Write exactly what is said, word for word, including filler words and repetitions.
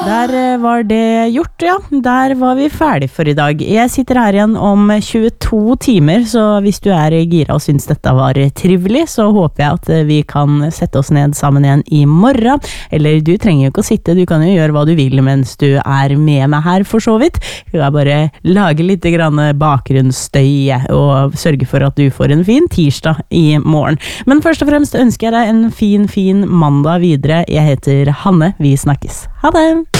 Der var det gjort, ja. Der var vi ferdig for i dag. Jeg sitter her igjen om tjueto timer, så hvis du er gira og synes dette var trivelig, så håper jeg at vi kan sette oss ned sammen igjen i morgen. Eller du trenger jo ikke å sitte, du kan jo gjøre hva du vil mens du er med meg her for så vidt. Du kan bare lage litt grann bakgrunnsstøy og sørge for at du får en fin tirsdag i morgen. Men først og fremst ønsker jeg deg en fin, fin mandag videre. Jeg heter Hanne, vi snakkes. Ha det!